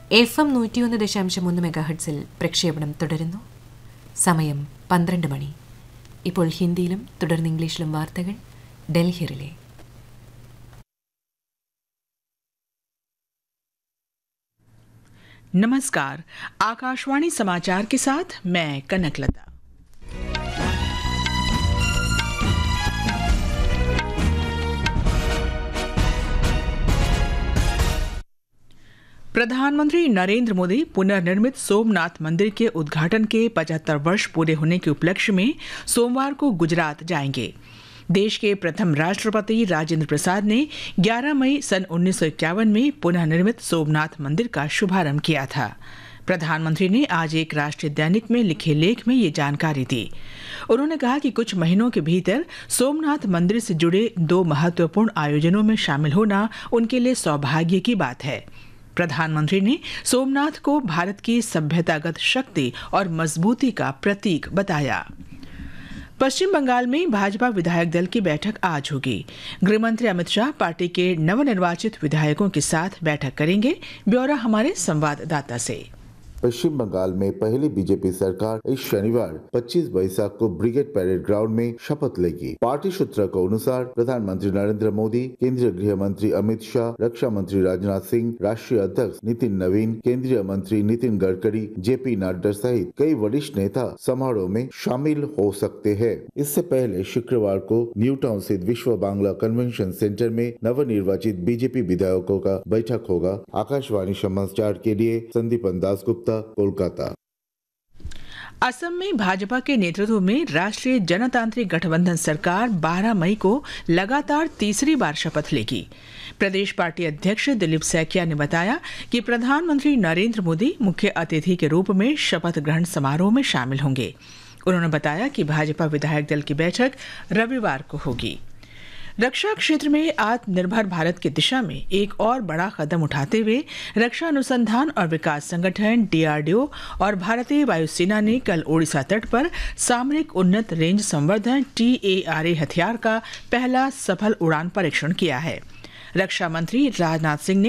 FM 101.1 മെഗാഹെർട്സിൽ പ്രക്ഷേപണം തുടരുന്നു. സമയം 12 മണി. ഇപ്പോൾ ഹിന്ദിയിലും തുടർന്ന് ഇംഗ്ലീഷിലും വാർത്തകൾ ഡൽഹി റിലേ. नमस्कार, आकाशवाणी समाचार के साथ मैं कनकलता। प्रधानमंत्री नरेंद्र मोदी पुनर्निर्मित सोमनाथ मंदिर के उद्घाटन के 75 वर्ष पूरे होने के उपलक्ष्य में सोमवार को गुजरात जाएंगे। देश के प्रथम राष्ट्रपति राजेंद्र प्रसाद ने 11 मई सन 1951 में पुनर्निर्मित सोमनाथ मंदिर का शुभारंभ किया था। प्रधानमंत्री ने आज एक राष्ट्रीय दैनिक में लिखे लेख में ये जानकारी दी। उन्होंने कहा कि कुछ महीनों के भीतर सोमनाथ मंदिर से जुड़े 2 महत्वपूर्ण आयोजनों में शामिल होना उनके लिए सौभाग्य की बात है। प्रधानमंत्री ने सोमनाथ को भारत की सभ्यतागत शक्ति और मजबूती का प्रतीक बताया। पश्चिम बंगाल में भाजपा विधायक दल की बैठक आज होगी। गृहमंत्री अमित शाह पार्टी के नवनिर्वाचित विधायकों के साथ बैठक करेंगे। ब्यौरा हमारे संवाददाता से। पश्चिम बंगाल में पहली बीजेपी सरकार इस शनिवार 25 बैसाख को ब्रिगेड परेड ग्राउंड में शपथ लेगी। पार्टी सूत्रों के अनुसार प्रधानमंत्री नरेंद्र मोदी, केंद्रीय गृह मंत्री अमित शाह, रक्षा मंत्री राजनाथ सिंह, राष्ट्रीय अध्यक्ष नितिन नवीन, केंद्रीय मंत्री नितिन गडकरी, जेपी नड्डा सहित कई वरिष्ठ नेता समारोह में शामिल हो सकते हैं। इससे पहले शुक्रवार को न्यू टाउन स्थित विश्व बांग्ला कन्वेंशन सेंटर में नवनिर्वाचित बीजेपी विधायकों का बैठक होगा। आकाशवाणी समाचार के लिए संदीपन दासगुप्ता, कोलकाता। असम में भाजपा के नेतृत्व में राष्ट्रीय जनतांत्रिक गठबंधन सरकार 12 मई को लगातार तीसरी बार शपथ लेगी। प्रदेश पार्टी अध्यक्ष दिलीप सैकिया ने बताया कि प्रधानमंत्री नरेंद्र मोदी मुख्य अतिथि के रूप में शपथ ग्रहण समारोह में शामिल होंगे। उन्होंने बताया कि भाजपा विधायक दल की बैठक रविवार को होगी। रक्षा क्षेत्र में आत्मनिर्भर भारत की दिशा में एक और बड़ा कदम उठाते हुए रक्षा अनुसंधान और विकास संगठन DRDO और भारतीय वायुसेना ने कल ओडिशा तट पर सामरिक उन्नत रेंज संवर्धन TARA हथियार का पहला सफल उड़ान परीक्षण किया है। रक्षा मंत्री राजनाथ सिंह ने